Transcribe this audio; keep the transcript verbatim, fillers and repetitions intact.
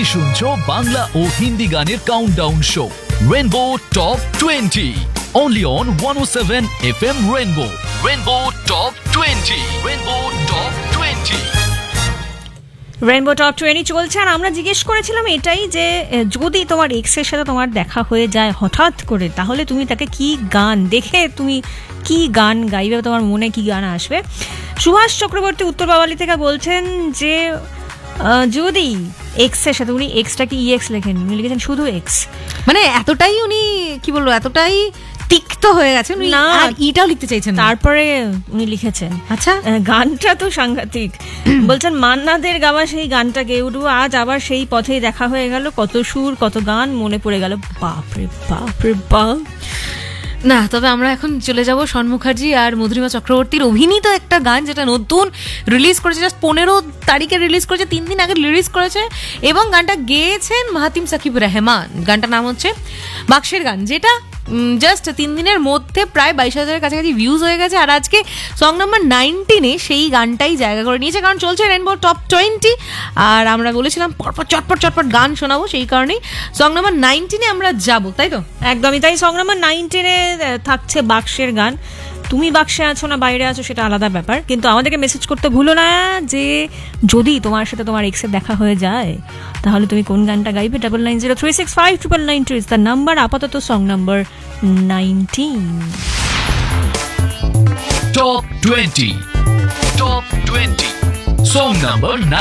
শুনছো বাংলা ও হিন্দি গানের countdown show rainbow top twenty only on one oh seven F M Rainbow. Rainbow Top twenty. Rainbow Top twenty. Rainbow top twenty চলছে আর আমরা জিজ্ঞেস করেছিলাম এটাই যে যদি তোমার এক্স এর সাথে তোমার দেখা হয়ে যায় হঠাৎ করে, তাহলে তুমি তাকে কি গান দেখে তুমি কি গান গাইবে, তোমার মনে কি গান আসবে। সুভাষ চক্রবর্তী উত্তর বাওয়ালি থেকে বলছেন যে যদি এক্স এর সাথে, উনি এক্সটাকে ই এক্স লেখেন, উনি লিখেছেন শুধু এক্স, মানে এতটাই উনি কি বলবো এতটাই তিক্ত হয়ে গেছে, উনি আর ইটাও লিখতে চাইছেন। তারপরে উনি লিখেছেন আচ্ছা গানটা তো সাংঘাতিক, বলছেন মান্নাদের গাওয়া সেই গানটা গেয়ে উঠবো, আজ আবার সেই পথেই দেখা হয়ে গেল, কত সুর কত গান মনে পড়ে গেল, বাপরে বাপরে বাপ। না তবে আমরা এখন চলে যাব শন মুখার্জি আর মধুরিমা চক্রবর্তীর অভিনীত একটা গান, যেটা নতুন রিলিজ করেছে, জাস্ট পনেরো তারিখে রিলিজ করেছে, তিন দিন আগে রিলিজ করেছে, এবং গানটা গেয়েছেন মাহাতিম সাকিব রহমান। গানটার নাম হচ্ছে বাক্সের গান, যেটা জাস্ট তিন দিনের মধ্যে প্রায় বাইশ হাজারের কাছাকাছি ভিউজ হয়ে গেছে। আর আজকে সং নাম্বার নাইনটিনে সেই গানটাই জায়গা করে নিয়েছে, কারণ চলছে রেইনবো টপ টোয়েন্টি, আর আমরা বলেছিলাম পরপর চটপট চটপট গান শোনাবো, সেই কারণেই সং নাম্বার নাইনটিনে আমরা যাব, তাই তো? একদমই তাই। সং নাম্বার নাইনটিনে থাকছে বাক্সের গান। তুমি বাক্সে আছো না বাইরে আছো সেটা আলাদা ব্যাপার, কিন্তু আমাদেরকে মেসেজ করতে ভুলো না যে যদি তোমার সাথে তোমার এক্সের দেখা হয়ে যায় তাহলে তুমি কোন গানটা গাইবে। Double nine zero three six five triple nine two is the number. আপাতত song number nineteen. Top twenty. Top twenty. Song number